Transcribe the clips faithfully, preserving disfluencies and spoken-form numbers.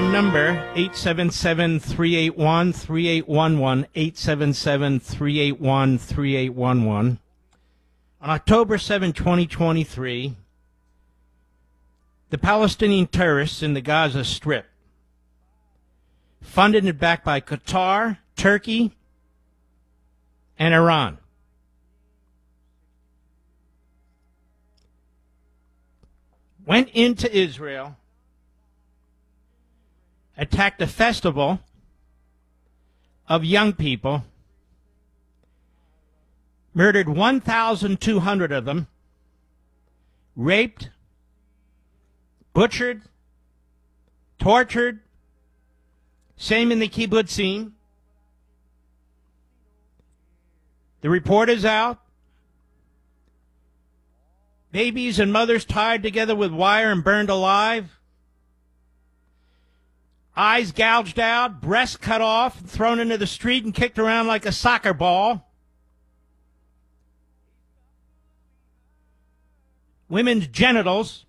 Our number, eight seven seven, three eight one, three eight one one, eight seven seven, three eight one, three eight one one. On October seventh, twenty twenty-three, the Palestinian terrorists in the Gaza Strip, funded and backed by Qatar, Turkey, and Iran, went into Israel, attacked a festival of young people, murdered one thousand two hundred of them, raped, butchered, tortured, same in the kibbutzim. The report is out. Babies and mothers tied together with wire and burned alive. Eyes gouged out, breasts cut off, thrown into the street and kicked around like a soccer ball. Women's genitals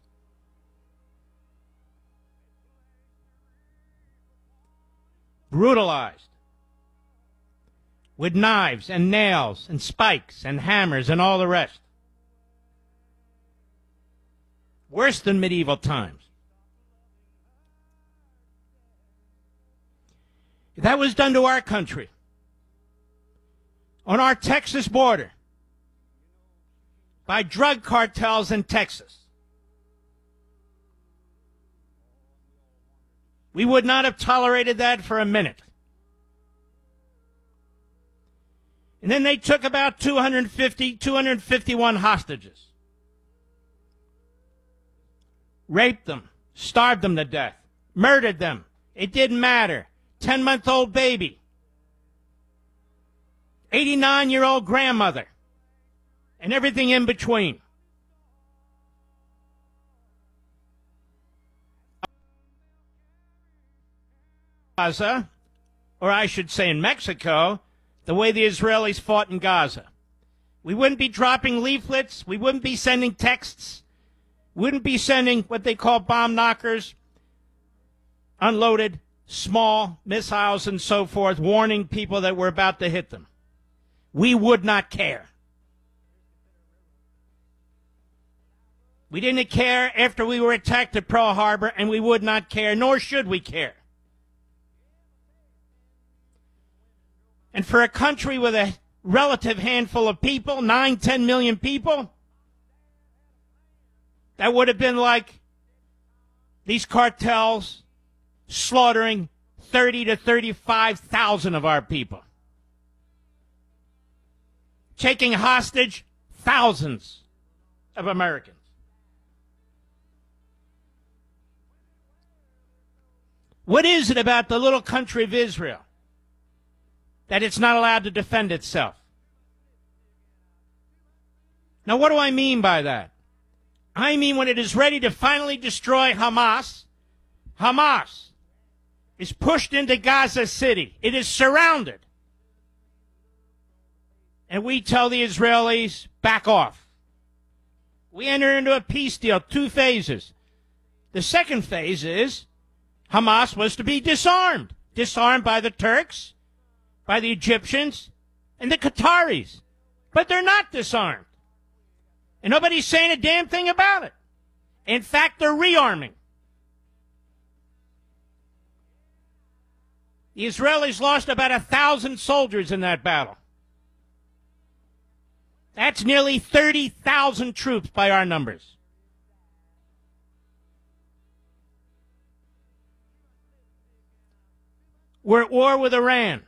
brutalized with knives and nails and spikes and hammers and all the rest. Worse than medieval times. That was done to our country, on our Texas border, by drug cartels in Texas. We would not have tolerated that for a minute. And then they took about two hundred fifty, two hundred fifty-one hostages, raped them, starved them to death, murdered them. It didn't matter. ten-month-old baby, eighty-nine-year-old grandmother, and everything in between. Gaza, or I should say in Mexico, the way the Israelis fought in Gaza. We wouldn't be dropping leaflets. We wouldn't be sending texts. We wouldn't be sending what they call bomb knockers, unloaded small missiles and so forth, warning people that we're about to hit them. We would not care. We didn't care after we were attacked at Pearl Harbor, and we would not care, nor should we care. And for a country with a relative handful of people, nine, ten million people, that would have been like these cartels slaughtering thirty to thirty-five thousand of our people, taking hostage thousands of Americans. What is it about the little country of Israel that it's not allowed to defend itself? Now, what do I mean by that? I mean when it is ready to finally destroy Hamas, Hamas is pushed into Gaza City. It is surrounded. And we tell the Israelis, back off. We enter into a peace deal, two phases. The second phase is Hamas was to be disarmed. Disarmed by the Turks, by the Egyptians, and the Qataris. But they're not disarmed. And nobody's saying a damn thing about it. In fact, they're rearming. The Israelis lost about a thousand soldiers in that battle. That's nearly thirty thousand troops by our numbers. We're at war with Iran.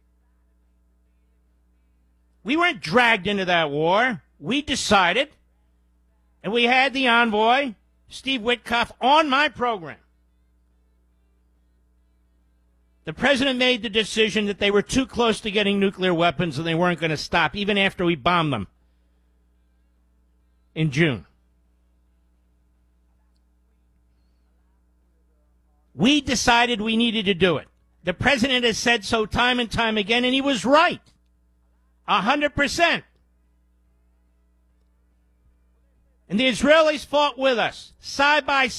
We weren't dragged into that war. We decided, and we had the envoy, Steve Witkoff, on my program. The president made the decision that they were too close to getting nuclear weapons and they weren't going to stop, even after we bombed them in June. We decided we needed to do it. The president has said so time and time again, and he was right. A hundred percent. And the Israelis fought with us, side by side.